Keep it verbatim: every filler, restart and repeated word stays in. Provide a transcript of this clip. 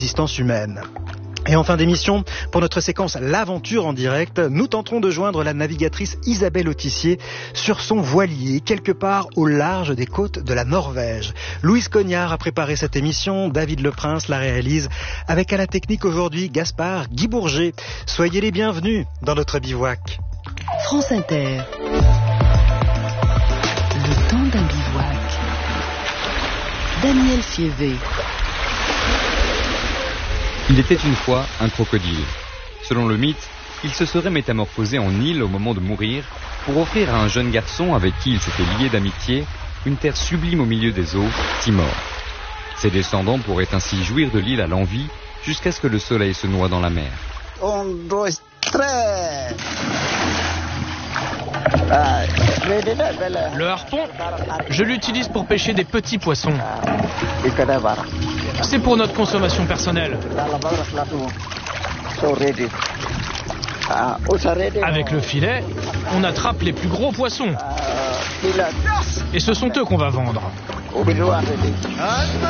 l'existence humaine. Et en fin d'émission, pour notre séquence L'Aventure en direct, nous tenterons de joindre la navigatrice Isabelle Autissier sur son voilier, quelque part au large des côtes de la Norvège. Louise Cognard a préparé cette émission, David Leprince la réalise, avec à la technique aujourd'hui Gaspard Guy Bourget. Soyez les bienvenus dans notre bivouac. France Inter. Le temps d'un bivouac. Daniel Fievé. Il était une fois un crocodile. Selon le mythe, il se serait métamorphosé en île au moment de mourir pour offrir à un jeune garçon avec qui il s'était lié d'amitié une terre sublime au milieu des eaux, Timor. Ses descendants pourraient ainsi jouir de l'île à l'envi jusqu'à ce que le soleil se noie dans la mer. Un, deux, trois. Le harpon, je l'utilise pour pêcher des petits poissons. C'est pour notre consommation personnelle. Avec le filet, on attrape les plus gros poissons. Et ce sont eux qu'on va vendre.